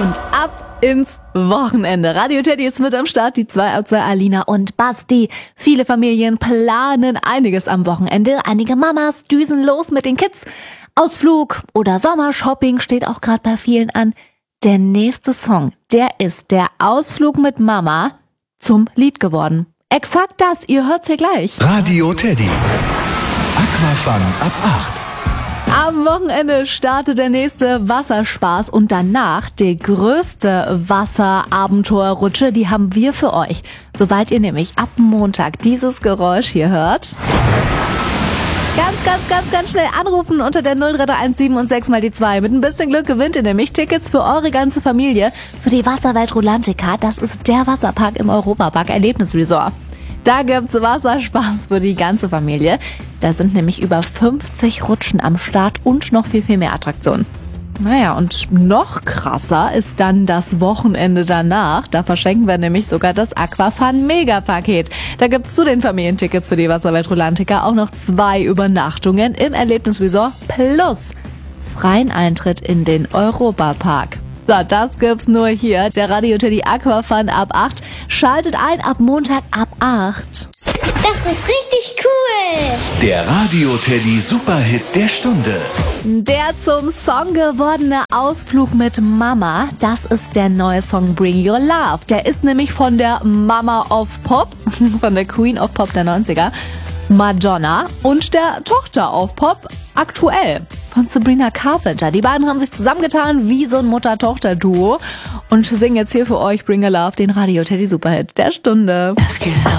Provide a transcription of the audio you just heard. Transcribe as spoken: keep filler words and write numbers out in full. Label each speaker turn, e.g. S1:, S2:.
S1: und ab ins Wochenende. Radio Teddy ist mit am Start, die zwei ab zwei, Alina und Basti. Viele Familien planen einiges am Wochenende. Einige Mamas düsen los mit den Kids. Ausflug oder Sommershopping steht auch gerade bei vielen an. Der nächste Song, der ist der Ausflug mit Mama zum Lied geworden. Exakt das, ihr hört's hier gleich.
S2: Radio Teddy. Aquafun ab acht.
S1: Am Wochenende startet der nächste Wasserspaß und danach die größte Wasserabenteuerrutsche, die haben wir für euch. Sobald ihr nämlich ab Montag dieses Geräusch hier hört, ganz, ganz, ganz, ganz schnell anrufen unter der null drei drei eins sieben und sechs mal die zwei. Mit ein bisschen Glück gewinnt ihr nämlich Tickets für eure ganze Familie für die Wasserwelt Rulantica. Das ist der Wasserpark im Europapark Erlebnisresort. Da gibt's Wasserspaß für die ganze Familie. Da sind nämlich über fünfzig Rutschen am Start und noch viel, viel mehr Attraktionen. Naja, und noch krasser ist dann das Wochenende danach. Da verschenken wir nämlich sogar das Aquafun Mega-Paket. Da gibt's zu den Familientickets für die Wasserwelt Rulantica auch noch zwei Übernachtungen im Erlebnisresort plus freien Eintritt in den Europapark. So, das gibt's nur hier. Der Radio Teddy Aquafun ab acht. Schaltet ein ab Montag ab acht.
S3: Das ist richtig cool.
S2: Der Radio Teddy Superhit der Stunde.
S1: Der zum Song gewordene Ausflug mit Mama, das ist der neue Song Bring Your Love. Der ist nämlich von der Mama of Pop, von der Queen of Pop der neunziger, Madonna, und der Tochter of Pop, aktuell, von Sabrina Carpenter. Die beiden haben sich zusammengetan wie so ein Mutter-Tochter-Duo und singen jetzt hier für euch Bring Your Love, den Radio Teddy Superhit der Stunde.